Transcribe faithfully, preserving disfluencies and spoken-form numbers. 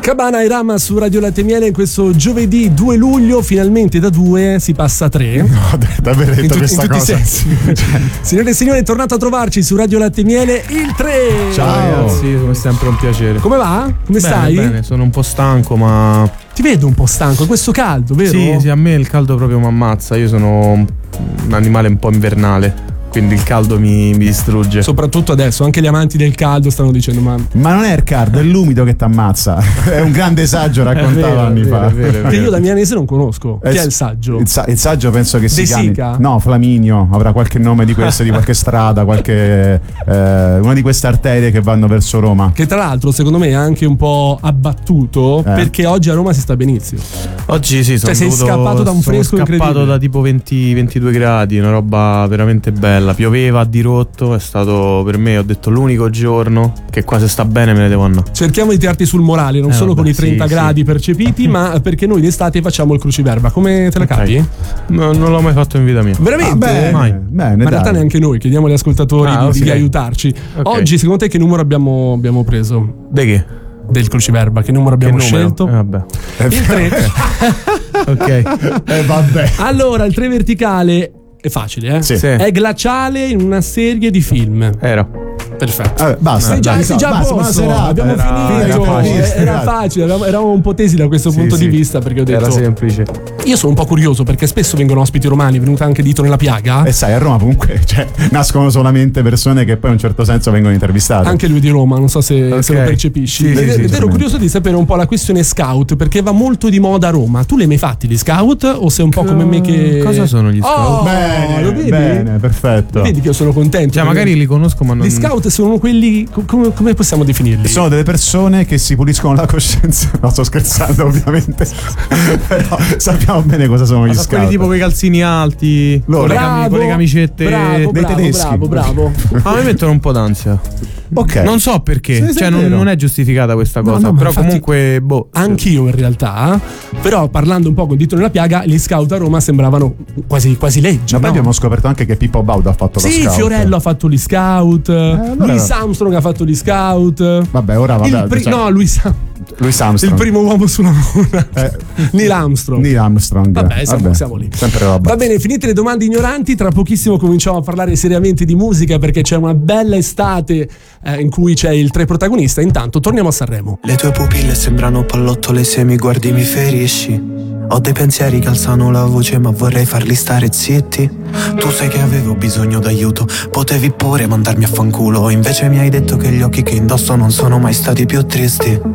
Cabana e Rama su Radio Latte Miele in questo giovedì due luglio, finalmente da due si passa a tre. No, davvero detto in tu- questa in tutti cosa. i sensi. Signore e signori, è tornato a trovarci su Radio Latte Miele il tre. Ciao ragazzi, come sempre un piacere. Come va? Come bene, stai? Bene, sono un po' stanco, ma ti vedo un po' stanco, è questo caldo, vero? Sì, sì, a me il caldo proprio mi ammazza. Io sono un animale un po' invernale, quindi il caldo mi, mi distrugge. Soprattutto adesso, anche gli amanti del caldo stanno dicendo ma, ma non è il caldo, è l'umido che ti ammazza. È un grande saggio, raccontavo anni fa. Che io da milanese non conosco. Eh, Chi è il saggio? Il, sa- il saggio penso che si De chiami Sica? No, Flaminio, avrà qualche nome di questo, di qualche strada, qualche eh, una di queste arterie che vanno verso Roma. Che tra l'altro secondo me è anche un po' abbattuto, eh. perché oggi a Roma si sta benissimo. Oggi sì, sono cioè sei dovuto, scappato da un fresco sono scappato incredibile. da tipo venti ventidue gradi, una roba veramente bella. Pioveva a dirotto, è stato per me, ho detto, l'unico giorno che qua se sta bene me ne devo andare. Cerchiamo di tirarti sul morale, non eh, solo vabbè, con i trenta sì, gradi sì. percepiti, ma perché noi d'estate facciamo il cruciverba. Come te la capi? Okay. No, non l'ho mai fatto in vita mia. Veramente? Ah, bene, Mai. bene, Ma in realtà dai. neanche noi, chiediamo agli ascoltatori Ah, di, okay. di aiutarci. Okay. Oggi secondo te che numero abbiamo, abbiamo preso? De che? Del cruciverba, che numero abbiamo Che numero? scelto? Eh, vabbè. Il tre. Ok. Eh, vabbè. Allora, il tre verticale è facile, eh? Sì. Sì. È glaciale in una serie di film. Era. Perfetto. Vabbè, basta. Sei già, dai, sei già a basta, posto. buona serata. Abbiamo Era- finito. era facile, Era, scusate. facile, eravamo, eravamo un po' tesi da questo Sì, punto sì. di vista, perché ho Era detto semplice. io sono un po' curioso perché spesso vengono ospiti romani, è venuta anche Dito nella piaga. E sai, a Roma comunque cioè, nascono solamente persone che poi in un certo senso vengono intervistate. Anche lui di Roma, non so se, Ok. se lo percepisci. Sì, sì, ed, sì, ed ero sicuramente. curioso di sapere un po' la questione scout, perché va molto di moda a Roma. Tu li hai mai fatti gli scout? O sei un po' come me che. Cosa sono gli scout? Oh, Bene, lo vedi? bene, perfetto. Vedi che io sono contento. Cioè, perché magari li conosco, ma non. Gli scout sono quelli. co- Come, come possiamo definirli? Sono delle persone che si puliscono la coscienza. No, sto scherzando, ovviamente. Però sappiamo bene cosa sono gli Ma sono scout. quelli tipo con i calzini alti, Loro. con, le cami- Bravo, con le camicette bravo, dei bravo, tedeschi. bravo, bravo. Ma mi mettono un po' d'ansia. Ok. Non so perché, Sì, sì, cioè è non, vero. non è giustificata questa No, cosa, no, ma però infatti- comunque boh. Anch'io in realtà, però parlando un po' con Dito nella piaga, gli scout a Roma sembravano quasi, quasi legge. Ma poi no? abbiamo scoperto anche che Pippo Baudo ha fatto lo Sì, scout. Fiorello ha fatto gli scout, allora- Louis Armstrong ha fatto gli scout. Vabbè, ora vabbè. Il pri- cioè, no, Louis Am- Louis il Armstrong. primo uomo sulla luna. Eh, Neil Armstrong. Neil Armstrong. Vabbè, siamo, siamo lì. Sempre roba. Va bene, finite le domande ignoranti, tra pochissimo cominciamo a parlare seriamente di musica perché c'è una bella estate eh, in cui c'è il tre protagonista. Intanto torniamo a Sanremo. Le tue pupille sembrano pallottole, se mi guardi mi ferisci. Ho dei pensieri che alzano la voce ma vorrei farli stare zitti. Tu sai che avevo bisogno d'aiuto, potevi pure mandarmi a fanculo. Invece mi hai detto che gli occhi che indosso non sono mai stati più tristi.